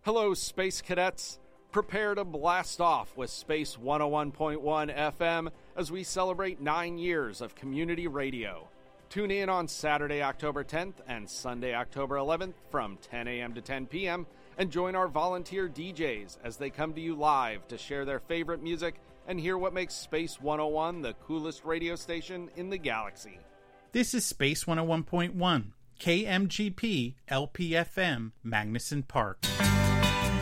Hello, Space Cadets. Prepare to blast off with Space 101.1 FM as we celebrate 9 years of community radio. Tune in on Saturday, October 10th and Sunday, October 11th from 10 a.m. to 10 p.m. and join our volunteer DJs as they come to you live to share their favorite music and hear what makes Space 101 the coolest radio station in the galaxy. This is Space 101.1, KMGP, LPFM, Magnuson Park.